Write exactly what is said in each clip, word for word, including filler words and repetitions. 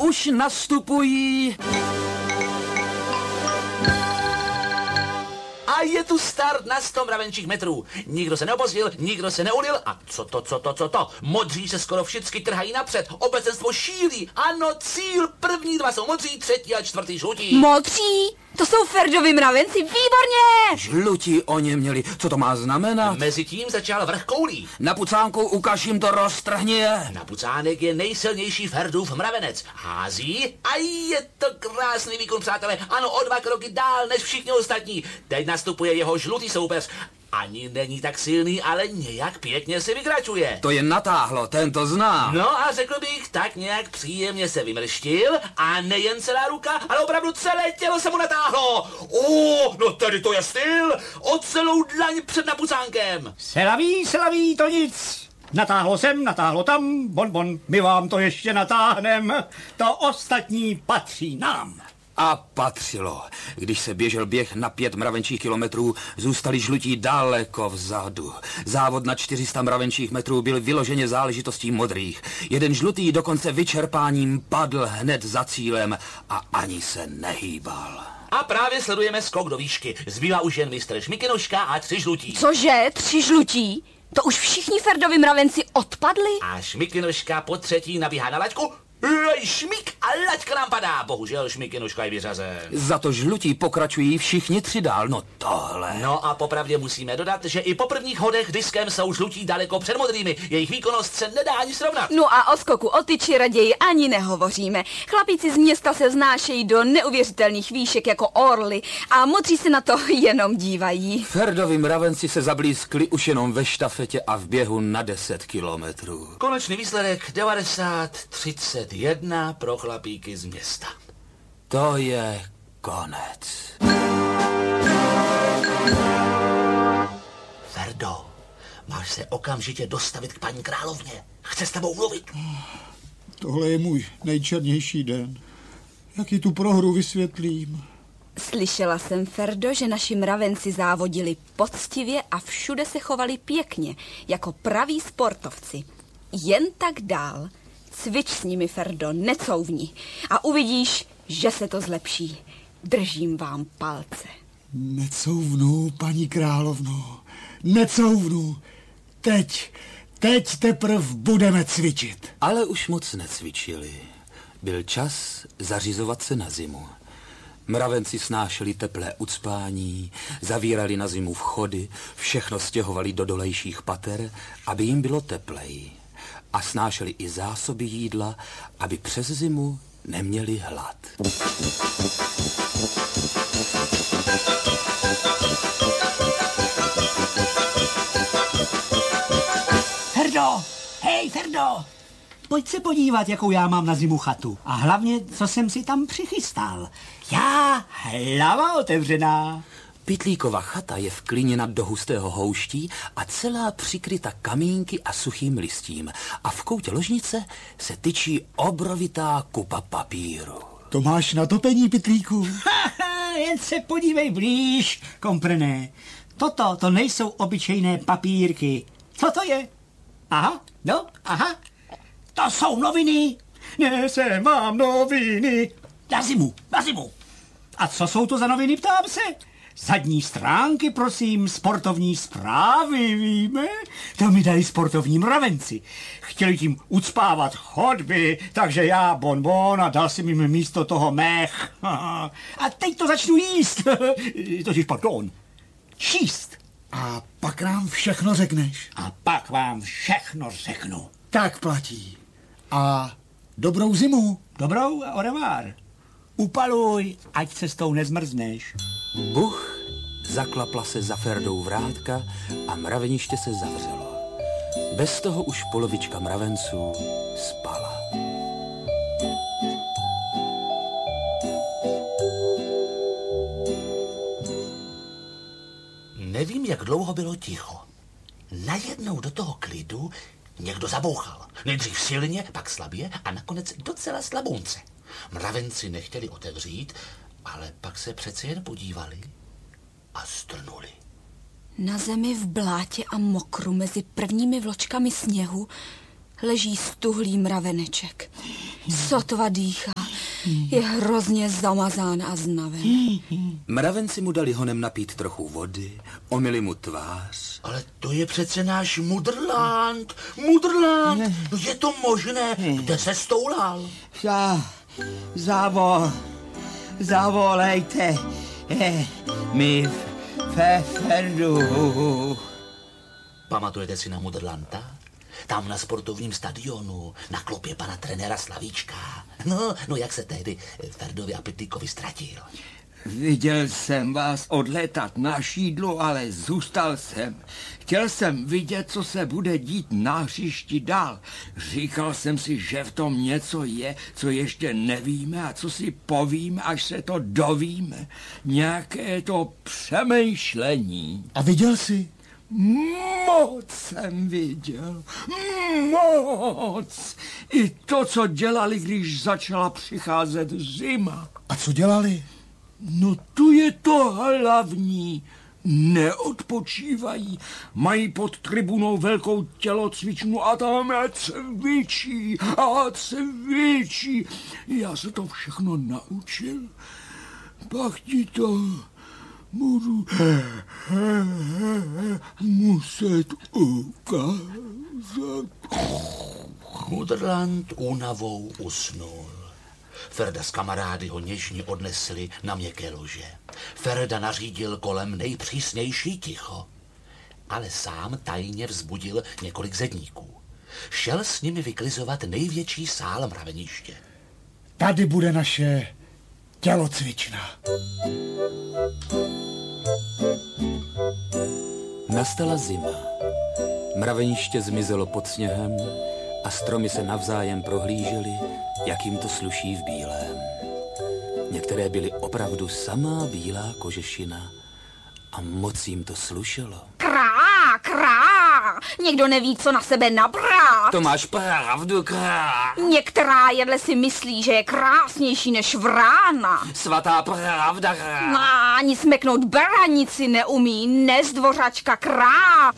už nastupují. A je tu start na sto mravenčích metrů. Nikdo se neopozdil, nikdo se neunil. A co to, co to, co to? Modří se skoro všichni trhají napřed. Obecenstvo šílí. Ano, cíl. První dva jsou modří, třetí a čtvrtý žlutí. Modří? To jsou Ferdovi mravenci, výborně! Žlutí o ně měli. Co to má znamenat? Mezitím začal vrch koulí. Na pucánku ukaž jim to, roztrhni je. Na pucánek je nejsilnější Ferdův mravenec. Hází a je to krásný výkon, přátelé. Ano, o dva kroky dál než všichni ostatní. Teď nastupuje jeho žlutý soupeř. Ani není tak silný, ale nějak pěkně se vykračuje. To je natáhlo, ten to zná. No a řekl bych, tak nějak příjemně se vymrštil a nejen celá ruka, ale opravdu celé tělo se mu natáhlo. O, no tady to je styl. O celou dlaň před napucánkem. Selaví, selaví, to nic. Natáhlo sem, natáhlo tam, bon, bon, my vám to ještě natáhnem. To ostatní patří nám. A patřilo. Když se běžel běh na pět mravenčích kilometrů, zůstali žlutí daleko vzadu. Závod na čtyři sta mravenčích metrů byl vyloženě záležitostí modrých. Jeden žlutý dokonce vyčerpáním padl hned za cílem a ani se nehýbal. A právě sledujeme skok do výšky. Zbývá už jen mistr Šmikinoška a tři žlutí. Cože? Tři žlutí? To už všichni Ferdovi mravenci odpadli? A Šmikinoška po třetí nabíhá na laťku. Ej, šmik a laťka nám padá. Bohužel Šmikinoška je vyřazen. Za to žlutí pokračují všichni tři dál, no tohle. No a popravdě musíme dodat, že i po prvních hodech diskem jsou žlutí daleko před modrými. Jejich výkonnost se nedá ani srovnat. No a o skoku o tyči raději ani nehovoříme. Chlapíci z města se vznášejí do neuvěřitelných výšek jako orly a modří se na to jenom dívají. Ferdovi mravenci se zablízkli už jenom ve štafetě a v běhu na deset kilometrů. Konečný výsledek devadesát třicet jedna pro chlapíky z města. To je konec. Ferdo, máš se okamžitě dostavit k paní královně. Chce s tebou mluvit. Tohle je můj nejčernější den. Jak ji tu prohru vysvětlím? Slyšela jsem, Ferdo, že naši mravenci závodili poctivě a všude se chovali pěkně, jako praví sportovci. Jen tak dál. Cvič s nimi, Ferdo, necouvni. A uvidíš, že se to zlepší. Držím vám palce. Necouvnu, paní královno. Necouvnu. Teď, teď teprv budeme cvičit. Ale už moc necvičili. Byl čas zařizovat se na zimu. Mravenci snášeli teplé ucpání, zavírali na zimu vchody, všechno stěhovali do dolejších pater, aby jim bylo tepleji. A snášeli i zásoby jídla, aby přes zimu neměli hlad. Ferdo, hej Ferdo, pojď se podívat, jakou já mám na zimu chatu. A hlavně, co jsem si tam přichystal. Já, hlava otevřená. Pytlíkova chata je vkliněna do hustého houští a celá přikryta kamínky a suchým listím. A v koutě ložnice se tyčí obrovitá kupa papíru. To máš na topení, Pytlíku? Jen se podívej blíž, komprené. Toto, to nejsou obyčejné papírky. Co to je? Aha, no, aha. To jsou noviny. Nesem mám noviny. Na zimu, na zimu. A co jsou to za noviny, ptám se? Zadní stránky, prosím, sportovní zprávy, víme? To mi dali sportovní mravenci. Chtěli tím ucpávat chodby, takže já bonbon a dal jsem jim místo toho mech. A teď to začnu jíst. Totiž, pardon, číst. A pak nám všechno řekneš. A pak vám všechno řeknu. Tak platí. A dobrou zimu. Dobrou a odevár. Upaluj, ať cestou nezmrzneš. Buch, zaklapla se za Ferdou vrátka a mraveniště se zavřelo. Bez toho už polovička mravenců spala. Nevím, jak dlouho bylo ticho. Najednou do toho klidu někdo zabouchal. Nejdřív silně, pak slabě a nakonec docela slabunce. Mravenci nechtěli otevřít, ale pak se přece jen podívali a strnuli. Na zemi v blátě a mokru mezi prvními vločkami sněhu leží stuhlý mraveneček. Sotva dýchá, je hrozně zamazán a znaven. Mravenci mu dali honem napít trochu vody, omyli mu tvář. Ale to je přece náš Mudrland. Mudrland, no je to možné, kde se stoulal? Za, zavol, zavolejte eh, mi fe, Ferdu. Pamatujete si na Mudrlanda? Tam na sportovním stadionu, na klopě pana trenéra Slavíčka. No, no jak se tehdy Ferdovi a Pytlíkovi ztratil? Viděl jsem vás odletat na šídlu, ale zůstal jsem. Chtěl jsem vidět, co se bude dít na hřišti dál. Říkal jsem si, že v tom něco je, co ještě nevíme a co si povíme, až se to dovíme. Nějaké to přemýšlení. A viděl jsi? Moc jsem viděl, moc. I to, co dělali, když začala přicházet zima. A co dělali? No tu je to hlavní. Neodpočívají. Mají pod tribunou velkou tělocvičnu a tam je cvičí a cvičí. Já se to všechno naučil. Pak ti to budu muset ukázat. Mudrland únavou usnul. Ferda s kamarády ho něžně odnesli na měkké lože. Ferda nařídil kolem nejpřísnější ticho, ale sám tajně vzbudil několik zedníků. Šel s nimi vyklizovat největší sál mraveniště. Tady bude naše tělocvična. Nastala zima. Mraveniště zmizelo pod sněhem a stromy se navzájem prohlížely, jak jim to sluší v bílém. Některé byly opravdu samá bílá kožešina a moc jim to slušelo. Krá, krá, někdo neví, co na sebe nabrát. To máš pravdu, krá. Některá jedle si myslí, že je krásnější než vrána. Svatá pravda, krá. No, ani smeknout beranici neumí, nezdvořačka krá.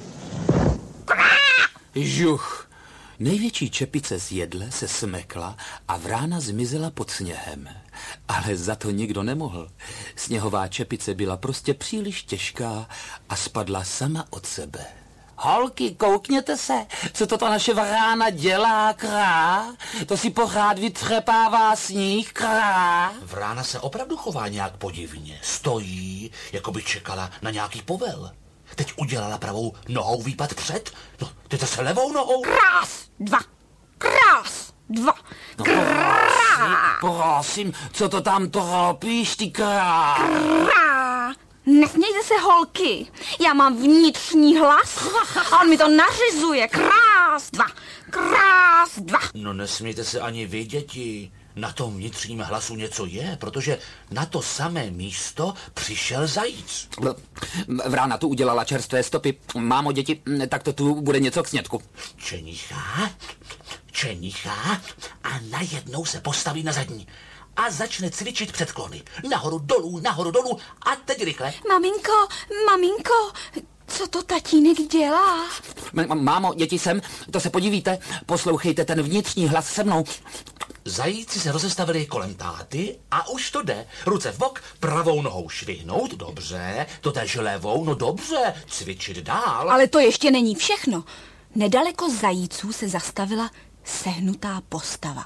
Krá! Žuch. Největší čepice z jedle se smekla a vrána zmizela pod sněhem. Ale za to nikdo nemohl. Sněhová čepice byla prostě příliš těžká a spadla sama od sebe. Holky, koukněte se, co to ta naše vrána dělá, krá. To si pořád vytřepává sníh, krá. Vrána se opravdu chová nějak podivně. Stojí, jako by čekala na nějaký povel. Teď udělala pravou nohou výpad před. No, teď se levou nohou. Krás, dva, krás, dva, No, krá, prosím, co to tam tropíš, ty krá? krá. Nesmějte se, holky, já mám vnitřní hlas a on mi to nařizuje. Krás, dva, krás, dva. No nesmějte se ani vy, děti. Na tom vnitřním hlasu něco je, protože na to samé místo přišel zajíc. Vrána tu udělala čerstvé stopy. Mámo, děti, tak to tu bude něco k snědku. Čenichá, čenichá a najednou se postaví na zadní a začne cvičit předklony. Nahoru, dolů, nahoru, dolů a teď rychle. Maminko, maminko, co to tatínek dělá? M- mámo, děti, sem, to se podívíte, poslouchejte ten vnitřní hlas se mnou. Zajíci se rozestavili kolem táty a už to jde. Ruce v bok, pravou nohou švihnout, dobře, totéž levou, no dobře, cvičit dál. Ale to ještě není všechno. Nedaleko zajíců se zastavila sehnutá postava.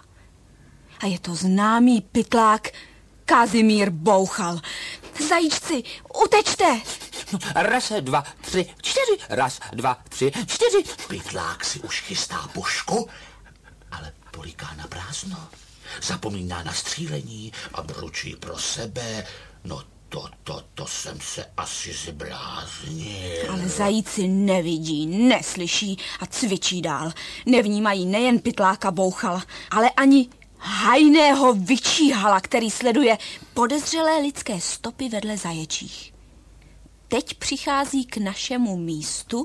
A je to známý pytlák Kazimír Bouchal. Zajíčci, utečte! Raz, dva, tři, čtyři. Raz, dva, tři, čtyři. Pytlák si už chystá pušku, ale poliká na prázdno. Zapomíná na střílení a bručí pro sebe. No to, to, to jsem se asi zbláznil. Ale zajíci nevidí, neslyší a cvičí dál. Nevnímají nejen pytláka Bouchala, ale ani hajného vyčíhala, který sleduje podezřelé lidské stopy vedle zaječích. Teď přichází k našemu místu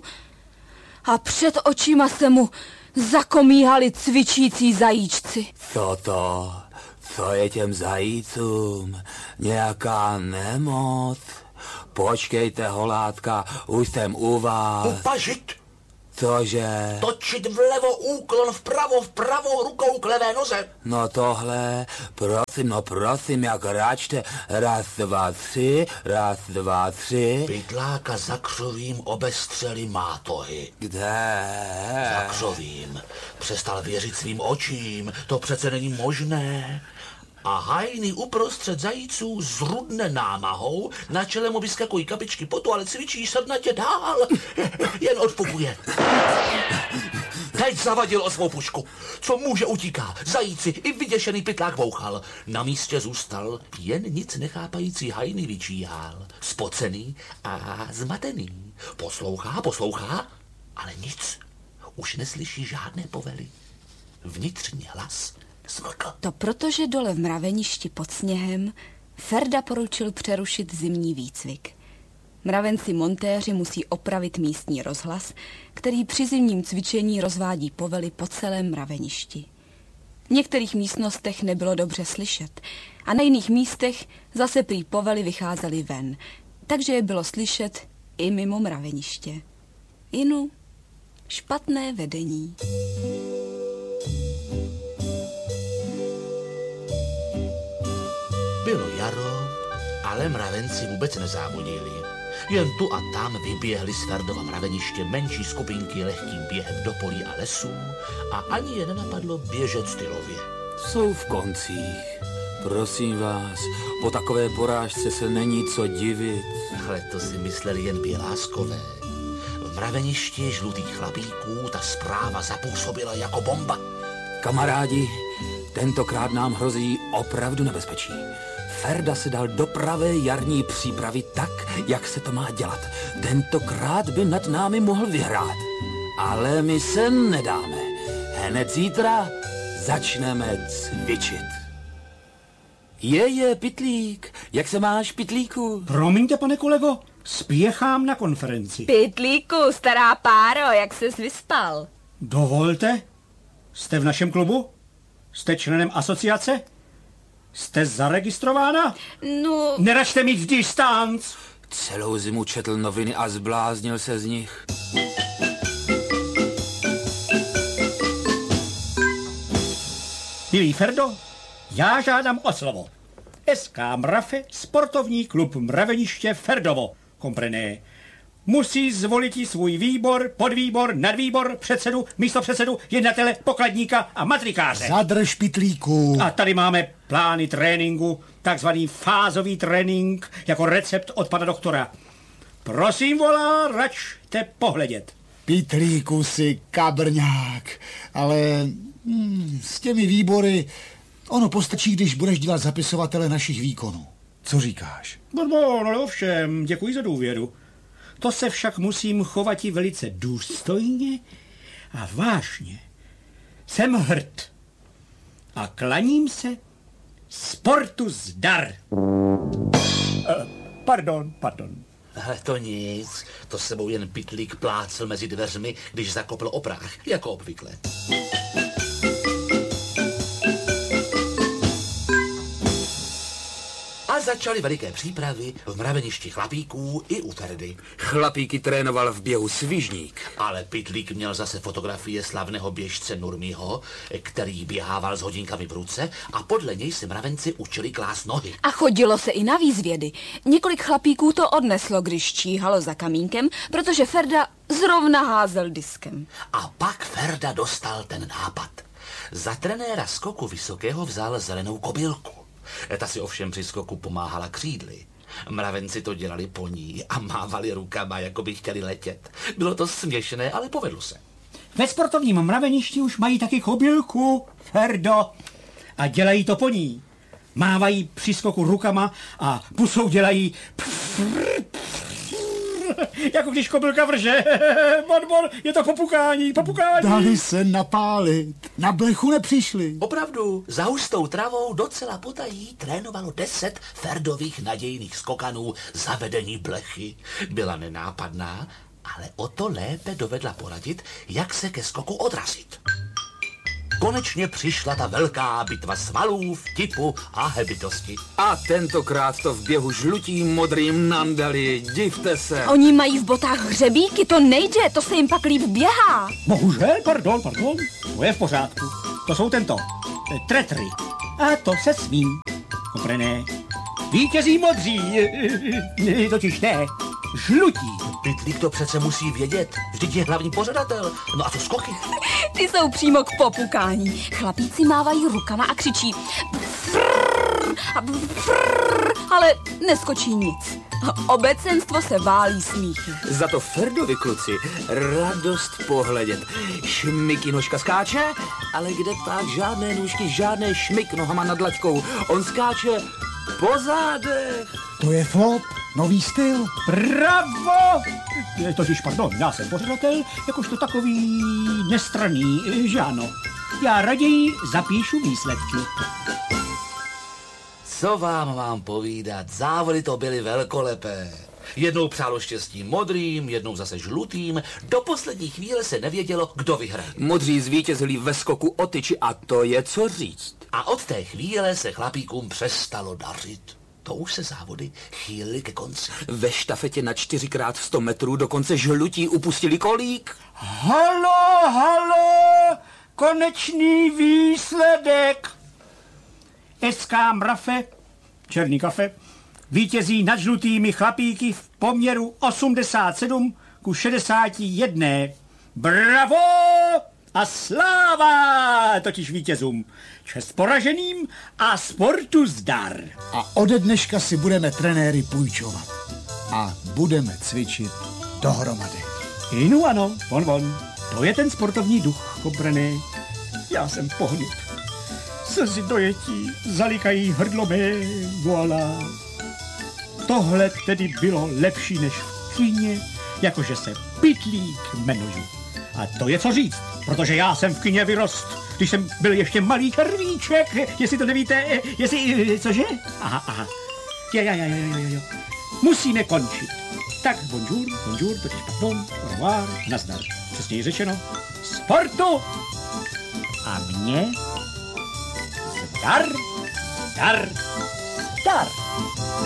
a před očima se mu zakomíhali cvičící zajíčci. Co to? Co je těm zajícům? Nějaká nemoc? Počkejte, holátka, už jsem u vás. Upažit! Cože? Točit vlevo, úklon vpravo, vpravo, rukou k levé noze. No tohle, prosím, no prosím, jak ráčte. Raz, dva, tři, raz, dva, tři. Pytláka za křovím obestřeli mátohy. Kde? Za křovím. Přestal věřit svým očím. To přece není možné. A hajný uprostřed zajíců s rudne námahou, na čele mu vyskakují kapičky potu, ale cvičí srdnatě dál. Jen odpukuje. Teď zavadil o svou pušku. Co může, utíká. Zajíci i vyděšený pytlák bouchal. Na místě zůstal jen nic nechápající hajný vyčíhal. Spocený a zmatený. Poslouchá, poslouchá, ale nic. Už neslyší žádné povely. Vnitřní hlas smlkl. To protože dole v mraveništi pod sněhem Ferda poručil přerušit zimní výcvik. Mravenci montéři musí opravit místní rozhlas, který při zimním cvičení rozvádí povely po celém mraveništi. V některých místnostech nebylo dobře slyšet a na jiných místech zase prý povely vycházely ven, takže je bylo slyšet i mimo mraveniště. Inu, špatné vedení. Bylo jaro, ale mravenci vůbec nezávodili. Jen tu a tam vyběhly z Ferdova mraveniště menší skupinky lehkým během do polí a lesů a ani je nenapadlo běžet stylově. Jsou v koncích. Prosím vás, po takové porážce se není co divit. Ale to si mysleli jen běláskové. V mraveništi žlutých chlapíků ta zpráva zapůsobila jako bomba. Kamarádi, tentokrát nám hrozí opravdu nebezpečí. Ferda se dal do pravé jarní přípravy tak, jak se to má dělat. Tentokrát by nad námi mohl vyhrát. Ale my se nedáme. Hned zítra začneme cvičit. Je, je, Pytlík. Jak se máš, Pytlíku? Promiňte, pane kolego, spěchám na konferenci. Pytlíku, stará páro, jak ses vyspal? Dovolte, jste v našem klubu? Jste členem asociace? Jste zaregistrována? No... Neračte mít distanc. Celou zimu četl noviny a zbláznil se z nich. Milý Ferdo, já žádám o slovo. S K Mrafe, sportovní klub Mraveniště Ferdovo. Komprené. Musí zvolit svůj výbor, podvýbor, nadvýbor, předsedu, místopředsedu, jednatele, pokladníka a matrikáře. Zadrž, Pytlíku. A tady máme plány tréninku, takzvaný fázový trénink, jako recept od pana doktora. Prosím, volá, račte pohledět. Pytlíku si kabrňák, ale hm, s těmi výbory ono postačí, když budeš dělat zapisovatele našich výkonů. Co říkáš? No, no, no ovšem, děkuji za důvěru. To se však musím chovat i velice důstojně a vážně. Jsem hrd a klaním se sportu zdar. Uh, pardon, pardon. Ale to nic, to s sebou jen Pytlík plácel mezi dveřmi, když zakopl o práh, jako obvykle. A začaly veliké přípravy v mraveništi chlapíků i u Ferdy. Chlapíky trénoval v běhu svižník. Ale Pytlík měl zase fotografie slavného běžce Nurmího, který běhával s hodinkami v ruce a podle něj se mravenci učili klást nohy. A chodilo se i na výzvědy. Několik chlapíků to odneslo, když číhalo za kamínkem, protože Ferda zrovna házel diskem. A pak Ferda dostal ten nápad. Za trenéra skoku vysokého vzal zelenou kobylku. Ta si ovšem při skoku pomáhala křídly. Mravenci to dělali po ní a mávali rukama, jako by chtěli letět. Bylo to směšné, ale povedlo se. Ve sportovním mraveništi už mají taky kobylku, Ferdo. A dělají to po ní. Mávají při skoku rukama a pusou dělají jako když kobylka vrže. Bon, bon, je to popukání, popukání. Dali se napálit. Na blechu nepřišli. Opravdu, za hustou travou docela potají trénovalo deset Ferdových nadějných skokanů za vedení blechy. Byla nenápadná, ale o to lépe dovedla poradit, jak se ke skoku odrazit. konečně přišla ta velká bitva svalů, vtipu a hebitosti. A tentokrát to v běhu žlutým, modrým nandali. Divte se. Oni mají v botách hřebíky, to nejde, to se jim pak líp běhá. Bohužel, pardon, pardon, to je v pořádku. To jsou tento, eh, tretry. A to se smím. Komprené. Vítězí modří, eh, totiž ne, žlutí. Pytlík to přece musí vědět, vždyť je hlavní pořadatel. No a co skoky? Ty jsou přímo k popukání. Chlapíci mávají rukama a křičí frrrr a frrrr, ale neskočí nic. Obecenstvo se válí smíchy. Za to Ferdovi, kluci, radost pohledět. Šmiky nožka skáče, ale kde pak žádné nůžky, žádné šmik nohama nad laťkou. On skáče po zádech. To je flop, nový styl. Bravo! Eh, Totiž, pardon, já jsem pořadatel, jakožto takový nestranný, eh, že ano. Já raději zapíšu výsledky. Co vám mám povídat, závody to byly velkolepé. Jednou přálo štěstí modrým, jednou zase žlutým. Do poslední chvíle se nevědělo, kdo vyhraje. Modří zvítězili ve skoku o tyči a to je co říct. A od té chvíle se chlapíkům přestalo dařit. To už se závody chýlily ke konci. Ve štafetě na čtyřikrát sto metrů dokonce žlutí upustili kolík. Halo, halo, konečný výsledek. S K Mrafe, černý kafe, vítězí nad žlutými chlapíky v poměru osmdesát sedm ku šedesáti jedné. Bravo a sláva totiž vítězům. Čest poraženým a sportu zdar. A ode dneška si budeme trenéry půjčovat. A budeme cvičit dohromady. Inu ano, von von. To je ten sportovní duch, komprené. Já jsem pohnut. Slzy dojetí zalikají hrdlo mé, voilà. Tohle tedy bylo lepší než v kyně, jakože se Pytlík jmenuju. A to je co říct, protože já jsem v kyně vyrost, když jsem byl ještě malý červíček, jestli to nevíte, jestli, cože? Aha, aha. Jo, jo, jo, jo, jo, jo. Musíme končit. Tak bonjour, bonjour, totiž pardon, au revoir, nazdar. Přesněji řečeno, sportu a mě zdar, zdar, zdar.